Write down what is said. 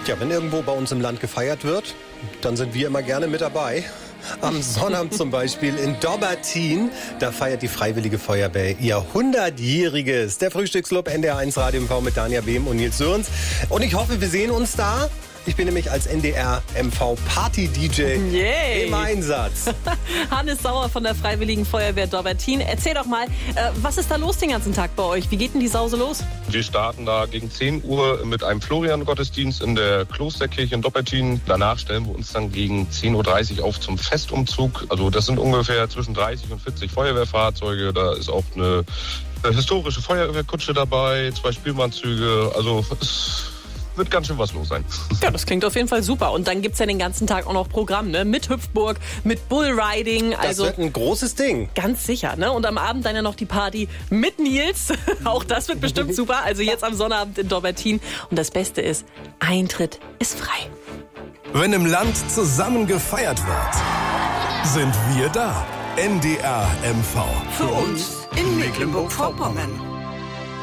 Ja, wenn irgendwo bei uns im Land gefeiert wird, dann sind wir immer gerne mit dabei. Am Sonnabend zum Beispiel in Dobbertin, da feiert die Freiwillige Feuerwehr ihr 100-jähriges. Der Frühstücksclub NDR1 Radio MV mit Danja Behm und Nils Sörens. Und ich hoffe, wir sehen uns da. Ich bin nämlich als NDR MV Party-DJ im Einsatz. Hannes Sauer von der Freiwilligen Feuerwehr Dobbertin. Erzähl doch mal, was ist da los den ganzen Tag bei euch? Wie geht denn die Sause los? Wir starten da gegen 10 Uhr mit einem Florian-Gottesdienst in der Klosterkirche in Dobbertin. Danach stellen wir uns dann gegen 10.30 Uhr auf zum Festumzug. Also das sind ungefähr zwischen 30 und 40 Feuerwehrfahrzeuge. Da ist auch eine historische Feuerwehrkutsche dabei, 2 Spielmannzüge. Also es wird ganz schön was los sein. Ja, das klingt auf jeden Fall super. Und dann gibt's ja den ganzen Tag auch noch Programm, ne? Mit Hüpfburg, mit Bullriding. Also das wird ein großes Ding. Ganz sicher, ne? Und am Abend dann ja noch die Party mit Nils. Auch das wird bestimmt super. Also jetzt am Sonnabend in Dobbertin. Und das Beste ist, Eintritt ist frei. Wenn im Land zusammen gefeiert wird, sind wir da. NDR MV. Für uns in Mecklenburg-Vorpommern.